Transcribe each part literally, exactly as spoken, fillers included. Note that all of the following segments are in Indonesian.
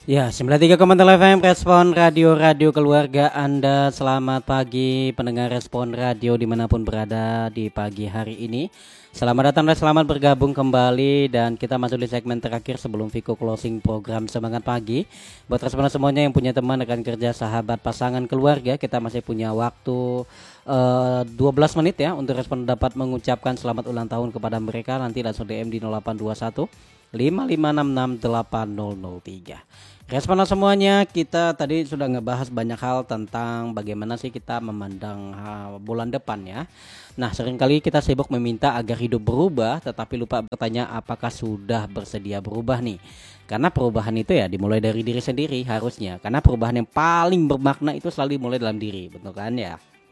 Ya, sembilan puluh tiga koma delapan F M Respon Radio-Radio Keluarga Anda. Selamat pagi pendengar Respon Radio dimanapun berada di pagi hari ini. Selamat datang dan selamat bergabung kembali. Dan kita masuk di segmen terakhir sebelum Viko closing program Semangat Pagi. Buat responden semuanya yang punya teman, rekan kerja, sahabat, pasangan, keluarga, kita masih punya waktu uh, dua belas menit ya untuk respon dapat mengucapkan selamat ulang tahun kepada mereka. Nanti langsung D M di nol delapan dua satu lima lima enam enam delapan nol nol tiga. Respon semuanya, kita tadi sudah ngebahas banyak hal tentang bagaimana sih kita memandang uh, bulan depan ya. Nah, seringkali kita sibuk meminta agar hidup berubah, tetapi lupa bertanya apakah sudah bersedia berubah nih. Karena perubahan itu ya dimulai dari diri sendiri harusnya. Karena perubahan yang paling bermakna itu selalu dimulai dalam diri, betul kan ya?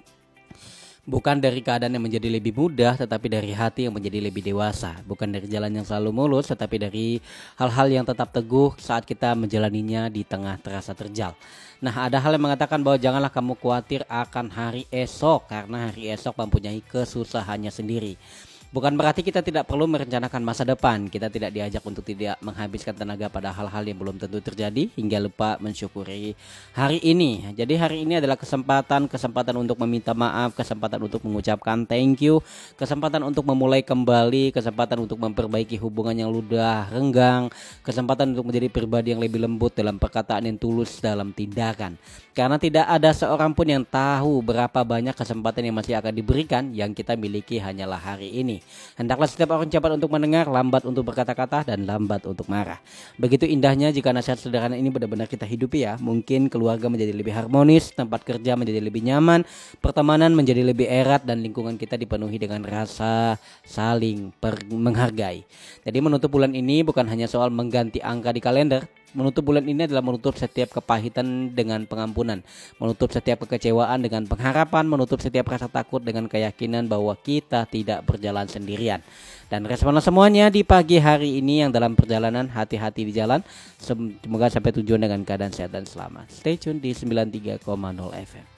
Bukan dari keadaan yang menjadi lebih mudah, tetapi dari hati yang menjadi lebih dewasa. Bukan dari jalan yang selalu mulus, tetapi dari hal-hal yang tetap teguh saat kita menjalaninya di tengah terasa terjal. Nah, ada hal yang mengatakan bahwa janganlah kamu khawatir akan hari esok, karena hari esok mempunyai kesusahannya sendiri. Bukan berarti kita tidak perlu merencanakan masa depan. Kita tidak diajak untuk tidak menghabiskan tenaga pada hal-hal yang belum tentu terjadi hingga lupa mensyukuri hari ini. Jadi hari ini adalah kesempatan, kesempatan untuk meminta maaf, kesempatan untuk mengucapkan thank you, kesempatan untuk memulai kembali, kesempatan untuk memperbaiki hubungan yang ludah renggang, kesempatan untuk menjadi pribadi yang lebih lembut dalam perkataan, yang tulus dalam tindakan. Karena tidak ada seorang pun yang tahu berapa banyak kesempatan yang masih akan diberikan, yang kita miliki hanyalah hari ini. Hendaklah setiap orang cepat untuk mendengar, lambat untuk berkata-kata, dan lambat untuk marah. Begitu indahnya jika nasihat sederhana ini benar-benar kita hidupi ya. Mungkin keluarga menjadi lebih harmonis, tempat kerja menjadi lebih nyaman, pertemanan menjadi lebih erat, dan lingkungan kita dipenuhi dengan rasa saling per- menghargai. Jadi menutup bulan ini bukan hanya soal mengganti angka di kalender. Menutup bulan ini adalah menutup setiap kepahitan dengan pengampunan, menutup setiap kekecewaan dengan pengharapan, menutup setiap rasa takut dengan keyakinan bahwa kita tidak berjalan sendirian. Dan responlah semuanya di pagi hari ini yang dalam perjalanan, hati-hati di jalan. Semoga sampai tujuan dengan keadaan sehat dan selamat. Stay tune di sembilan puluh tiga koma nol F M.